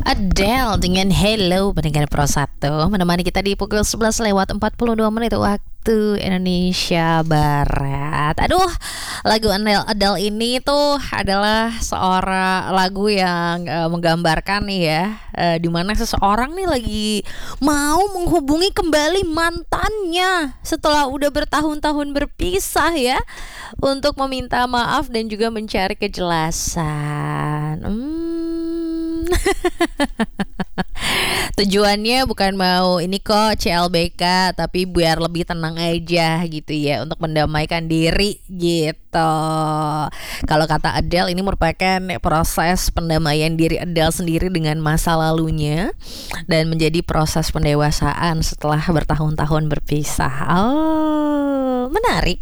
Adele dengan Hello pendengar Pro 1 menemani kita di pukul 11 lewat 42 menit waktu Indonesia Barat. Aduh, lagu Adele ini tuh adalah seorang lagu yang menggambarkan nih ya, dimana seseorang nih lagi mau menghubungi kembali mantannya setelah udah bertahun-tahun berpisah ya, untuk meminta maaf dan juga mencari kejelasan. Tujuannya bukan mau ini kok CLBK, tapi biar lebih tenang aja gitu ya, untuk mendamaikan diri gitu. Kalau kata Adele, ini merupakan proses pendamaian diri Adele sendiri dengan masa lalunya dan menjadi proses pendewasaan setelah bertahun-tahun berpisah. Oh, menarik.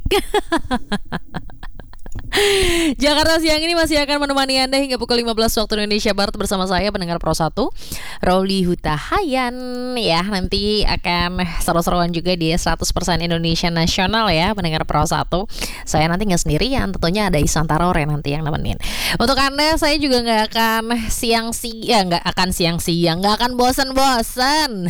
Jakarta Siang ini masih akan menemani Anda hingga pukul 15 waktu Indonesia Barat bersama saya pendengar Pro 1 Rowli Hutahayan ya. Nanti akan seru-seruan juga di 100% Indonesia Nasional ya pendengar Pro 1. Saya nanti gak sendirian, tentunya ada Isan Tarore nanti yang nemenin. Untuk Anda saya juga gak akan siang-siang, gak akan bosan-bosan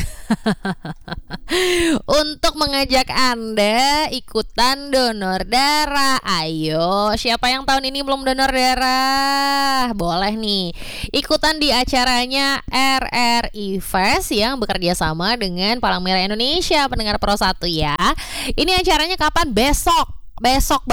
untuk mengajak Anda ikutan donor darah. Ayo, siapa yang tahun ini belum donor darah? Boleh nih ikutan di acaranya RRI Fest yang bekerja sama dengan Palang Merah Indonesia pendengar Pro 1 ya. Ini acaranya kapan? Besok